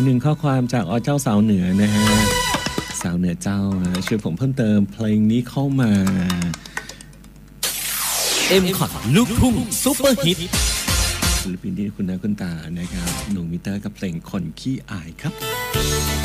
หนึ่งข้อความจากเจ้าสาวเหนือนะฮะสาวเหนือเจ้าช่วยผมเพิ่มเติมเพลงนี้เข้ามา M-KOT ลูกทุ่งซุปเปอร์ฮิตศิลปินที่คุณหน้าคุณตานะครับหนูมิเตอร์กับเพลงคนขี้อายครับ